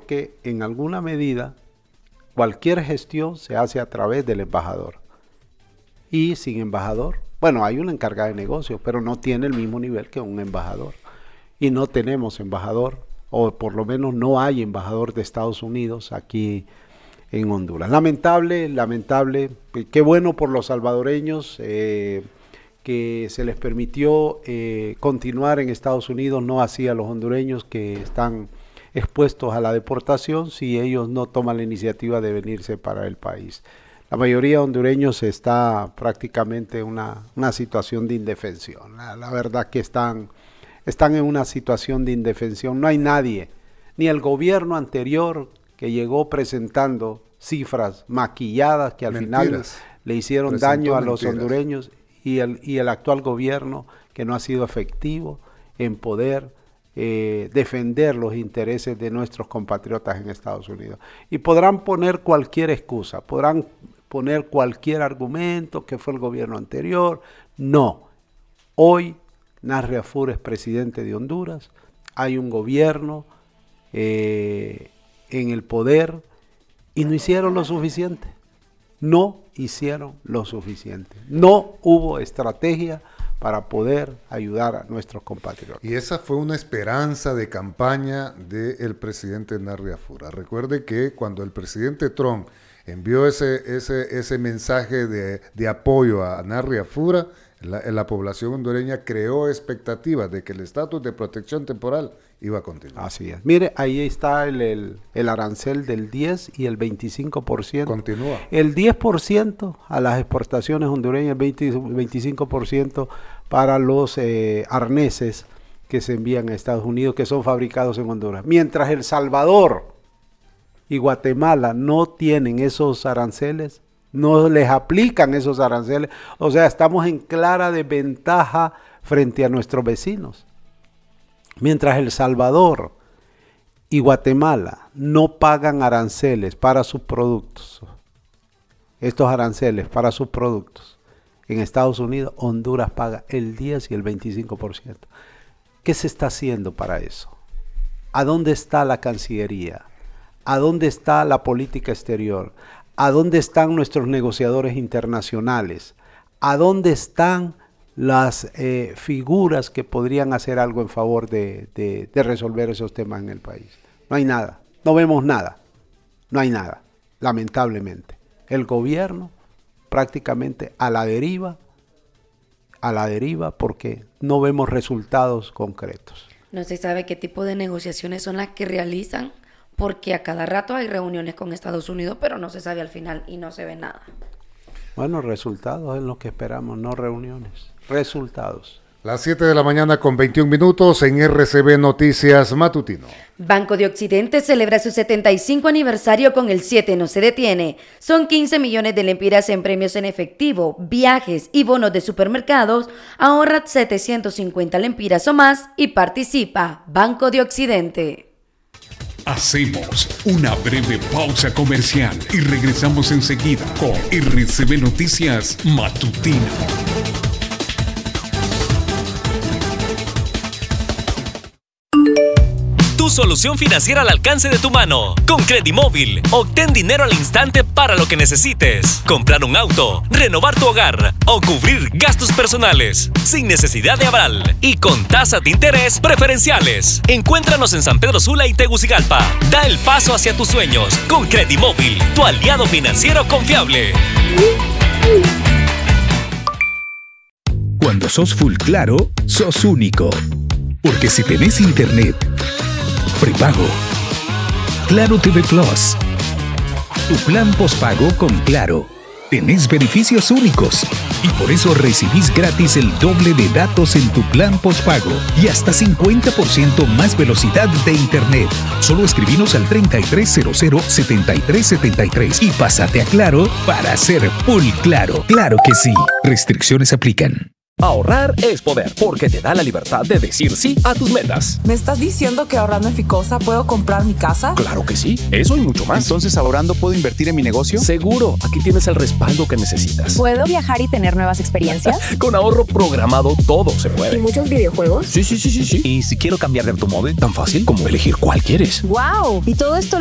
porque en alguna medida cualquier gestión se hace a través del embajador. Y sin embajador, bueno, hay una encargada de negocios, pero no tiene el mismo nivel que un embajador. Y no tenemos embajador, o por lo menos no hay embajador de Estados Unidos aquí en Honduras. Lamentable, qué bueno por los salvadoreños que se les permitió continuar en Estados Unidos, no así a los hondureños que están expuestos a la deportación si ellos no toman la iniciativa de venirse para el país. La mayoría de hondureños está prácticamente en una situación de indefensión. La verdad que están en una situación de indefensión. No hay nadie, ni el gobierno anterior que llegó presentando cifras maquilladas que al final le hicieron daño a los hondureños, y el actual gobierno que no ha sido efectivo en poder defender los intereses de nuestros compatriotas en Estados Unidos. Y podrán poner cualquier excusa, podrán poner cualquier argumento, que fue el gobierno anterior. No, hoy Narry Afur es presidente de Honduras, hay un gobierno en el poder y no hicieron lo suficiente. No hicieron lo suficiente. No hubo estrategia para poder ayudar a nuestros compatriotas. Y esa fue una esperanza de campaña del presidente Narry Afur. Recuerde que cuando el presidente Trump envió ese mensaje de apoyo a Narry Afur, la población hondureña creó expectativas de que el estatus de protección temporal iba a continuar. Así es. Mire, ahí está el arancel del 10 y el 25%. Continúa. El 10% a las exportaciones hondureñas, el 25% para los arneses que se envían a Estados Unidos, que son fabricados en Honduras. Mientras El Salvador y Guatemala no tienen esos aranceles, no les aplican esos aranceles, o sea, estamos en clara desventaja frente a nuestros vecinos. Mientras El Salvador y Guatemala no pagan aranceles para sus productos, estos aranceles para sus productos, en Estados Unidos, Honduras paga el 10 y el 25%. ¿Qué se está haciendo para eso? ¿A dónde está la Cancillería? ¿A dónde está la política exterior? ¿A dónde están nuestros negociadores internacionales? ¿A dónde están las figuras que podrían hacer algo en favor de resolver esos temas en el país? No hay nada, no vemos nada, no hay nada, lamentablemente. El gobierno prácticamente a la deriva porque no vemos resultados concretos. No se sabe qué tipo de negociaciones son las que realizan, porque a cada rato hay reuniones con Estados Unidos, pero no se sabe al final y no se ve nada. Bueno, resultados es lo que esperamos, no reuniones, resultados. Las 7 de la mañana con 21 minutos en RCB Noticias Matutino. Banco de Occidente celebra su 75 aniversario con el 7 no se detiene. Son 15 millones de lempiras en premios en efectivo, viajes y bonos de supermercados. Ahorra 750 lempiras o más y participa. Banco de Occidente. Hacemos una breve pausa comercial y regresamos enseguida con RCB Noticias Matutino. Tu solución financiera al alcance de tu mano. Con Credimóvil, obtén dinero al instante para lo que necesites. Comprar un auto, renovar tu hogar o cubrir gastos personales. Sin necesidad de aval y con tasas de interés preferenciales. Encuéntranos en San Pedro Sula y Tegucigalpa. Da el paso hacia tus sueños con Credimóvil, tu aliado financiero confiable. Cuando sos full claro, sos único. Porque si tenés internet prepago, Claro TV Plus, tu plan postpago con Claro, tenés beneficios únicos y por eso recibís gratis el doble de datos en tu plan postpago y hasta 50% más velocidad de internet. Solo escribinos al 3300-7373 y pásate a Claro para ser full claro. Claro que sí. Restricciones aplican. Ahorrar es poder, porque te da la libertad de decir sí a tus metas. ¿Me estás diciendo que ahorrando en Ficosa puedo comprar mi casa? Claro que sí, eso y mucho más. Entonces, ¿ahorrando puedo invertir en mi negocio? Seguro, aquí tienes el respaldo que necesitas. ¿Puedo viajar y tener nuevas experiencias? Con ahorro programado todo se puede. ¿Y muchos videojuegos? Sí. ¿Y si quiero cambiar de automóvil? Tan fácil como elegir cuál quieres. ¡Wow! ¿Y todo esto